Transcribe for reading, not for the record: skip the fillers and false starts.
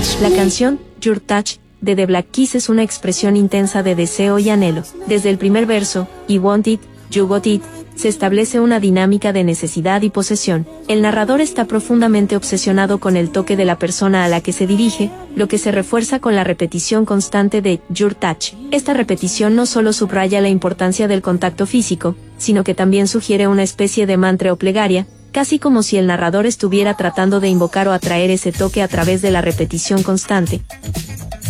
La canción Your Touch de The Black Keys es una expresión intensa de deseo y anhelo. Desde el primer verso, I want it, you got it, se establece una dinámica de necesidad y posesión. El narrador está profundamente obsesionado con el toque de la persona a la que se dirige, lo que se refuerza con la repetición constante de Your Touch. Esta repetición no solo subraya la importancia del contacto físico, sino que también sugiere una especie de mantra o plegaria, casi como si el narrador estuviera tratando de invocar o atraer ese toque a través de la repetición constante.